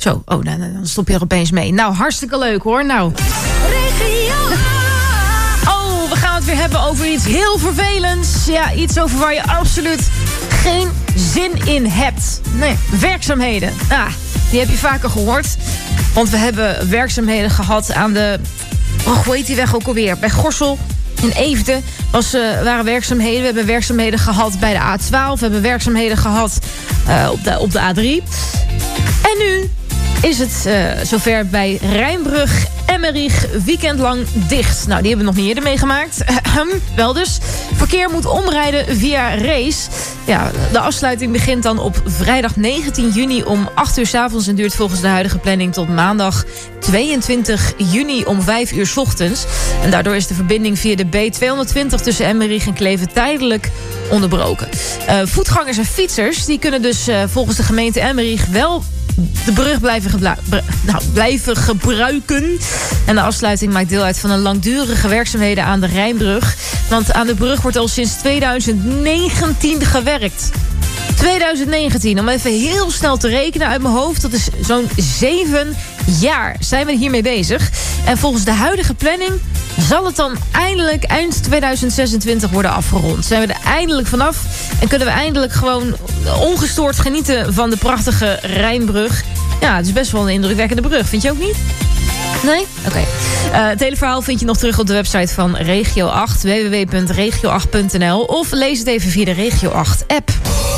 Zo, dan stop je er opeens mee. Nou, hartstikke leuk hoor. Nou. Oh, we gaan het weer hebben over iets heel vervelends. Ja, iets over waar je absoluut geen zin in hebt. Nee, werkzaamheden. Die heb je vaker gehoord. Want we hebben werkzaamheden gehad aan de... hoe heet die weg ook alweer? Bij Gorssel in Eefde waren werkzaamheden. We hebben werkzaamheden gehad bij de A12. We hebben werkzaamheden gehad op de A3. En nu is het zover bij Rijnbrug, Emmerich, weekendlang dicht. Nou, die hebben we nog niet eerder meegemaakt. Wel dus. Verkeer moet omrijden via Rees. Ja, de afsluiting begint dan op vrijdag 19 juni om 8 uur 's avonds... en duurt volgens de huidige planning tot maandag 22 juni om 5 uur 's ochtends. En daardoor is de verbinding via de B220 tussen Emmerich en Kleve tijdelijk onderbroken. Voetgangers en fietsers die kunnen dus volgens de gemeente Emmerich wel de brug blijven gebruiken. En de afsluiting maakt deel uit van een langdurige werkzaamheden aan de Rijnbrug. Want aan de brug wordt al sinds 2019 gewerkt. 2019, om even heel snel te rekenen uit mijn hoofd. Dat is zo'n 7 jaar zijn we hiermee bezig. En volgens de huidige planning zal het dan eindelijk eind 2026 worden afgerond. Zijn we er eindelijk vanaf en kunnen we eindelijk gewoon ongestoord genieten van de prachtige Rijnbrug. Ja, het is best wel een indrukwekkende brug, vind je ook niet? Nee? Oké. Het hele verhaal vind je nog terug op de website van Regio 8, www.regio8.nl. Of lees het even via de Regio 8 app.